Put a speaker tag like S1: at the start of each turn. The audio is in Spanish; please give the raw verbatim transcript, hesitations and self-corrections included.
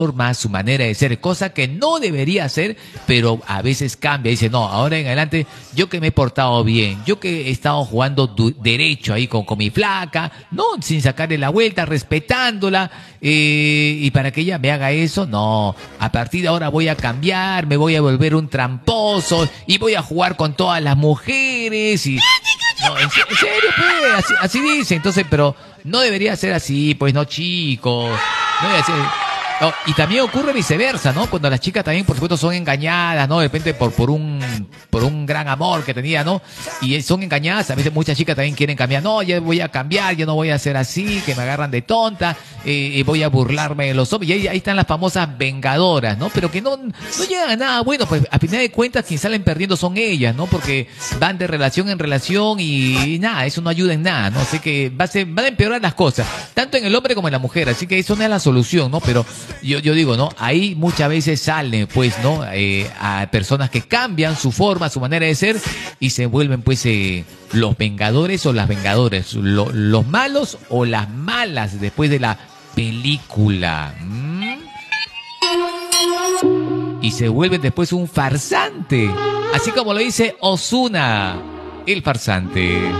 S1: forma, su manera de ser, cosa que no debería hacer, pero a veces cambia. Dice, no, ahora en adelante, yo que me he portado bien, yo que he estado jugando derecho ahí con, con mi flaca, no, sin sacarle la vuelta, respetándola, eh, y para que ella me haga eso, no, a partir de ahora voy a cambiar, me voy a volver un tramposo, y voy a jugar con todas las mujeres, y... No, en, en serio, pues, así, así dice, entonces, pero no debería ser así, pues, no, chicos, no debería ser... No, y también ocurre viceversa, ¿no? Cuando las chicas también, por supuesto, son engañadas, ¿no? De repente por, por un, por un gran amor que tenía, ¿no? Y son engañadas, a veces muchas chicas también quieren cambiar. No, ya voy a cambiar, ya no voy a ser así, que me agarran de tonta, eh, y voy a burlarme de los hombres. Y ahí, ahí están las famosas vengadoras, ¿no? Pero que no, no llegan a nada bueno, pues a final de cuentas quien salen perdiendo son ellas, ¿no? Porque van de relación en relación y, y nada, eso no ayuda en nada, ¿no? Así que va a ser, van a empeorar las cosas, tanto en el hombre como en la mujer. Así que eso no es la solución, ¿no? Pero Yo, yo digo, ¿no? Ahí muchas veces salen, pues, ¿no? Eh, a personas que cambian su forma, su manera de ser y se vuelven, pues, eh, los vengadores o las vengadoras, lo, los malos o las malas después de la película. ¿Mm? Y se vuelven después un farsante, así como lo dice Ozuna, el farsante.